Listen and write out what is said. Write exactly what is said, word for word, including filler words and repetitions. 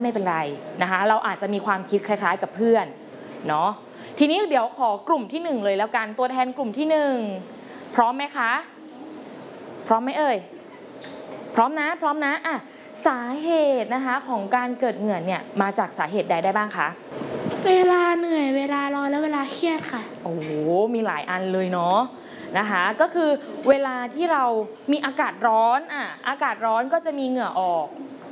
ไม่เป็นไรนะคะเราอาจจะมีความคิดคล้ายๆกับเพื่อนเนาะทีนี้เดี๋ยวขอกลุ่มที่หนึ่งเลยแล้วกันตัวแทนกลุ่มที่หนึ่งพร้อมไหมคะพร้อมไหมเอ่ยพร้อมนะพร้อมนะอ่ะสาเหตุนะคะของการเกิดเหงื่อเนี่ยมาจากสาเหตุใดได้บ้างคะเวลาเหนื่อยเวลาร้อนและเวลาเครียดค่ะโอ้โหมีหลายอันเลยเนาะนะคะก็คือเวลาที่เรามีอากาศร้อนอ่ะอากาศร้อนก็จะมีเหงื่อออก